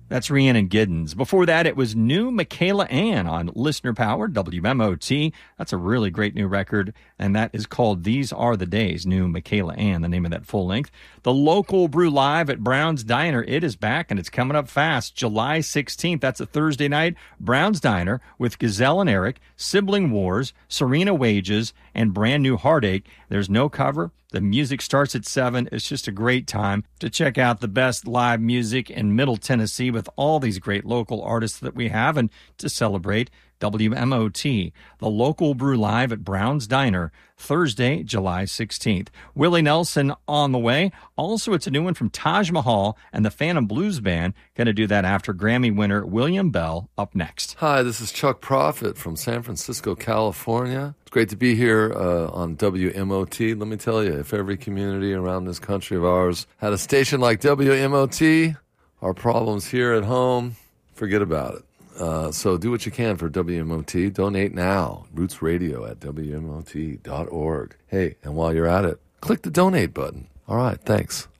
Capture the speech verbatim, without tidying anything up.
That's Rhiannon Giddens. Before that, it was New Michaela Ann on Listener Power, W M O T. That's a really great new record, and that is called These Are the Days, New Michaela Ann, the name of that full length. The Local Brew Live at Brown's Diner, it is back, and it's coming up fast. July sixteenth, that's a Thursday night. Brown's Diner with Gazelle and Eric, Sibling Wars, Serena Wages, and Brand New Heartache. There's no cover. The music starts at seven. It's just a great time to check out the best live music in Middle Tennessee with all these great local artists that we have, and to celebrate W M O T, the Local Brew Live at Brown's Diner, Thursday, July sixteenth. Willie Nelson on the way. Also, it's a new one from Taj Mahal and the Phantom Blues Band. Going to do that after Grammy winner William Bell up next. Hi, this is Chuck Prophet from San Francisco, California. It's great to be here uh, on W M O T. Let me tell you, if every community around this country of ours had a station like W M O T, our problems here at home, forget about it. Uh, so do what you can for W M O T. Donate now. Roots Radio at W M O T dot org. Hey, and while you're at it, click the donate button. All right, thanks.